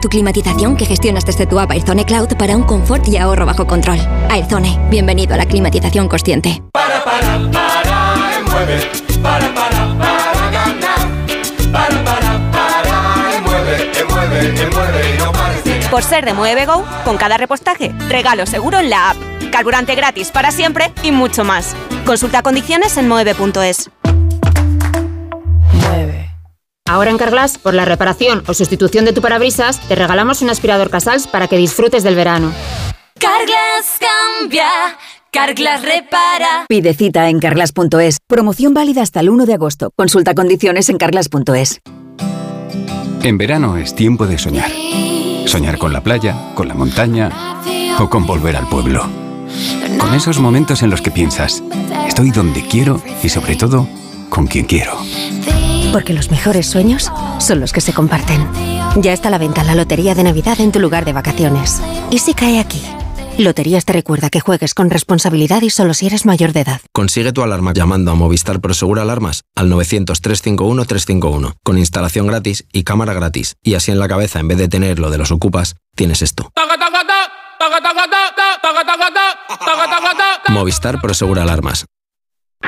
tu climatización que gestionas desde tu app Airzone Cloud para un confort y ahorro bajo control. Airzone, bienvenido a la climatización consciente. Para, mueve. Para ganar. Para, mueve. Y no pares de ganar. Por ser de Mueve Go, con cada repostaje, regalo seguro en la app. Carburante gratis para siempre y mucho más. Consulta condiciones en moeve.es. Ahora en Carglass, por la reparación o sustitución de tu parabrisas, te regalamos un aspirador Casals para que disfrutes del verano. Carglass cambia, Carglass repara. Pide cita en carglass.es. Promoción válida hasta el 1 de agosto. Consulta condiciones en carglass.es. En verano es tiempo de soñar. Soñar con la playa, con la montaña o con volver al pueblo. Con esos momentos en los que piensas, estoy donde quiero y sobre todo, con quien quiero. Porque los mejores sueños son los que se comparten. Ya está a la venta la Lotería de Navidad en tu lugar de vacaciones. ¿Y si cae aquí? Loterías te recuerda que juegues con responsabilidad y solo si eres mayor de edad. Consigue tu alarma llamando a Movistar Prosegur Alarmas al 900-351-351, con instalación gratis y cámara gratis. Y así en la cabeza, en vez de tener lo de los ocupas, tienes esto. Movistar Prosegur Alarmas.